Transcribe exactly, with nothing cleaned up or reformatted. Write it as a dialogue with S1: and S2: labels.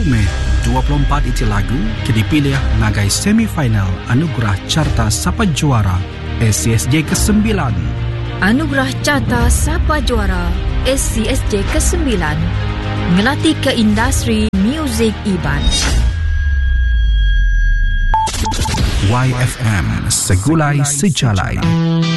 S1: Mei dua puluh empat itu lagu ke dipilih ngagai semifinal Anugerah Carta Sapa Juara S C S J kesembilan.
S2: Anugerah Carta Sapa Juara S C S J kesembilan ngelatih ke industri muzik Iban.
S1: Y F M Segulai Sejalai.